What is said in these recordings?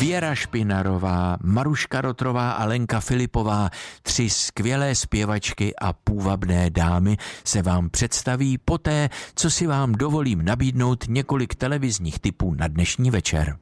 Věra Špinarová, Maruška Rotrová a Lenka Filipová, 3 skvělé zpěvačky a půvabné dámy se vám představí poté, co si vám dovolím nabídnout několik televizních tipů na dnešní večer.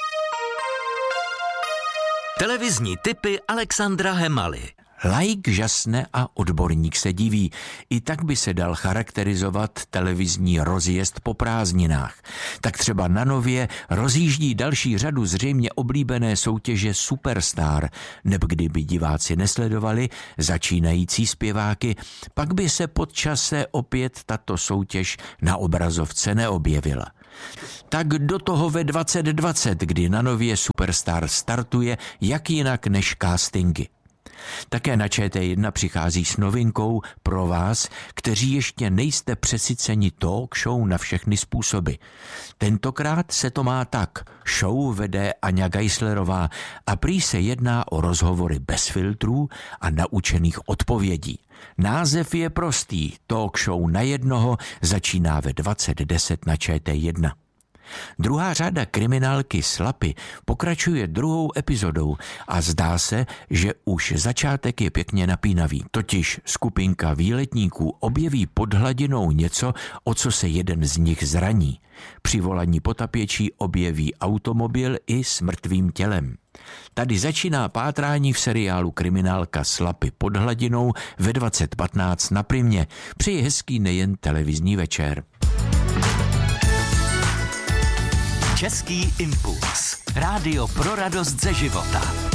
Televizní tipy Alexandra Hemaly. Laik žasne a odborník se diví. I tak by se dal charakterizovat televizní rozjezd po prázdninách. Tak třeba na Nově rozjíždí další řadu zřejmě oblíbené soutěže Superstar, nebo kdyby diváci nesledovali začínající zpěváky, pak by se pod čase opět tato soutěž na obrazovce neobjevila. Tak do toho ve 2020, kdy na Nově Superstar startuje, jak jinak než castingy. Také na ČT1 přichází s novinkou pro vás, kteří ještě nejste přesyceni talk show na všechny způsoby. Tentokrát se to má tak. Show vede Aňa Geislerová a prý se jedná o rozhovory bez filtrů a naučených odpovědí. Název je prostý. Talk show na jednoho začíná ve 20:10 na ČT1. Druhá řada kriminálky Slapy pokračuje druhou epizodou a zdá se, že už začátek je pěkně napínavý. Totiž skupinka výletníků objeví pod hladinou něco, o co se jeden z nich zraní. Při volaní potapěčí objeví automobil i s mrtvým tělem. Tady začíná pátrání v seriálu Kriminálka Slapy pod hladinou ve 20:15 na Primě. Přeji hezký nejen televizní večer. Český impuls. Rádio pro radost ze života.